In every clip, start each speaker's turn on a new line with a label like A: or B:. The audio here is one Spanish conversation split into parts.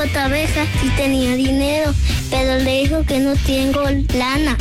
A: otra abeja sí tenía dinero, pero le dijo que no tengo lana.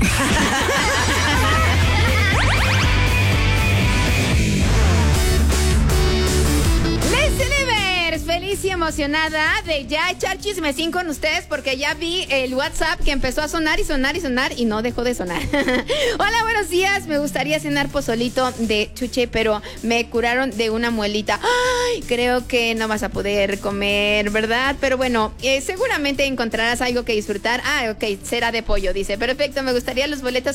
B: Feliz y emocionada de ya echar chismecín con ustedes, porque ya vi el WhatsApp que empezó a sonar y sonar y sonar y no dejó de sonar. Hola, buenos días. Me gustaría cenar pozolito de chuche, pero me curaron de una muelita. Ay, creo que no vas a poder comer, ¿verdad? Pero bueno, seguramente encontrarás algo que disfrutar. Ah, ok, será de pollo, dice. Perfecto, me gustaría los boletos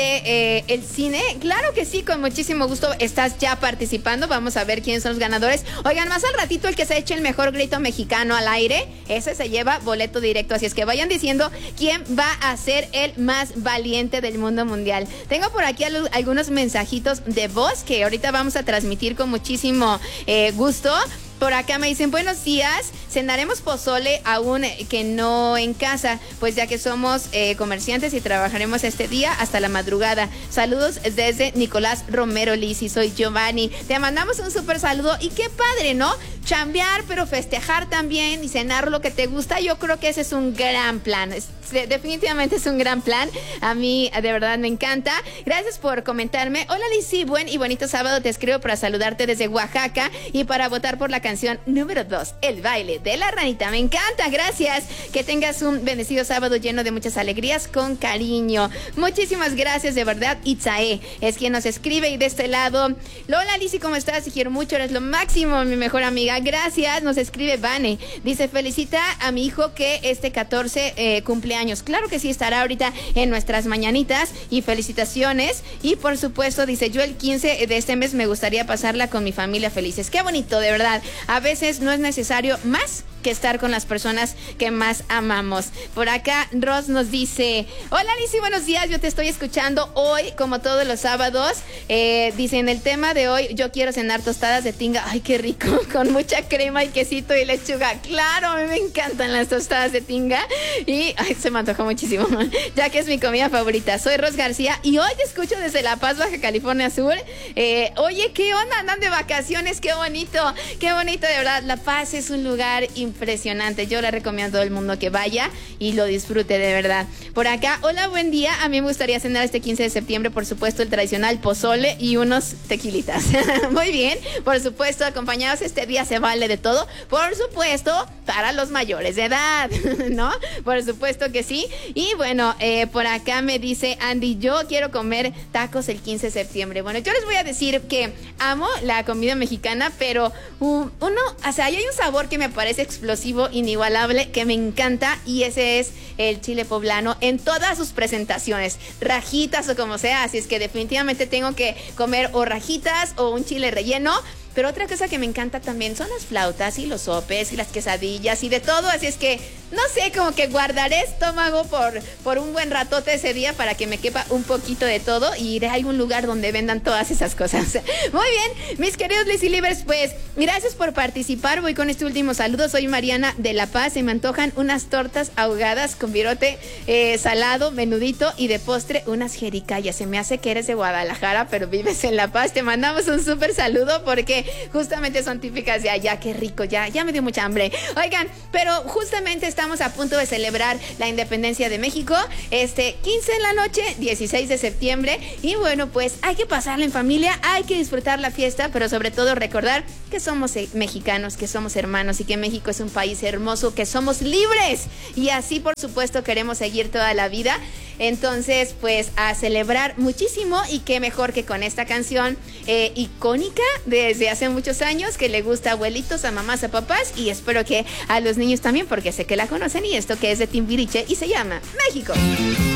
B: de el cine. Claro que sí, con muchísimo gusto. Estás ya participando. Vamos a ver quiénes son los ganadores. Oigan, más al ratito el que se eche el mejor grito mexicano al aire, ese se lleva boleto directo, así es que vayan diciendo quién va a ser el más valiente del mundo mundial. Tengo por aquí algunos mensajitos de voz que ahorita vamos a transmitir con muchísimo gusto. Por acá me dicen, buenos días, cenaremos pozole aún que no en casa, pues ya que somos comerciantes y trabajaremos este día hasta la madrugada. Saludos desde Nicolás Romero Liz y soy Giovanni. Te mandamos un súper saludo y qué padre, ¿no? Chambear, pero festejar también y cenar lo que te gusta. Yo creo que ese es un gran plan. Definitivamente es un gran plan. A mí de verdad me encanta. Gracias por comentarme. Hola Lizzy, buen y bonito sábado. Te escribo para saludarte desde Oaxaca y para votar por la canción número 2, El baile de la ranita. Me encanta, gracias. Que tengas un bendecido sábado lleno de muchas alegrías, con cariño. Muchísimas gracias, de verdad. Itzae es quien nos escribe y de este lado, hola Lizzy, ¿cómo estás? Te quiero mucho, eres lo máximo, mi mejor amiga. Gracias, nos escribe Vane. Dice, felicita a mi hijo que este 14 cumpleaños. Claro que sí, estará ahorita en nuestras mañanitas y felicitaciones. Y por supuesto, dice, yo el 15 de este mes me gustaría pasarla con mi familia felices. Qué bonito, de verdad. A veces no es necesario más que estar con las personas que más amamos. Por acá Ross nos dice, hola Lizzy, buenos días, yo te estoy escuchando hoy como todos los sábados. Dice, en el tema de hoy yo quiero cenar tostadas de tinga. Ay, qué rico, con mucha crema y quesito y lechuga. Claro, a mí me encantan las tostadas de tinga y ay, se me antojó muchísimo, ya que es mi comida favorita. Soy Ros García y hoy te escucho desde La Paz, Baja California Sur. Oye, ¿qué onda? Andan de vacaciones, qué bonito, de verdad. La Paz es un lugar impresionante. Yo le recomiendo a todo el mundo que vaya y lo disfrute, de verdad. Por acá, hola, buen día. A mí me gustaría cenar este 15 de septiembre, por supuesto, el tradicional pozole y unos tequilitas. Muy bien, por supuesto, acompañados este día se vale de todo. Por supuesto, para los mayores de edad, ¿no? Por supuesto que sí. Y bueno, por acá me dice Andy, yo quiero comer tacos el 15 de septiembre. Bueno, yo les voy a decir que amo la comida mexicana, pero o sea, hay un sabor que me parece explosivo, inigualable, que me encanta, y ese es el chile poblano en todas sus presentaciones, rajitas o como sea. Así es que definitivamente tengo que comer o rajitas o un chile relleno. Pero otra cosa que me encanta también son las flautas y los sopes y las quesadillas y de todo. Así es que, no sé, como que guardaré estómago por un buen ratote ese día para que me quepa un poquito de todo y iré a algún lugar donde vendan todas esas cosas. Muy bien, mis queridos Lizzy Livers, pues gracias por participar. Voy con este último saludo. Soy Mariana de La Paz. Se me antojan unas tortas ahogadas con virote salado, menudito y de postre unas jericayas. Se me hace que eres de Guadalajara, pero vives en La Paz. Te mandamos un súper saludo porque justamente son típicas de allá. Qué rico, ya me dio mucha hambre. Oigan, pero justamente estamos a punto de celebrar la independencia de México este 15 de la noche, 16 de septiembre. Y bueno, pues hay que pasarla en familia, hay que disfrutar la fiesta, pero sobre todo recordar que somos mexicanos, que somos hermanos y que México es un país hermoso, que somos libres. Y así, por supuesto, queremos seguir toda la vida. Entonces, pues a celebrar muchísimo, y qué mejor que con esta canción icónica desde hace muchos años, que le gusta a abuelitos, a mamás, a papás, y espero que a los niños también, porque sé que la conocen, y esto que es de Timbiriche y se llama México.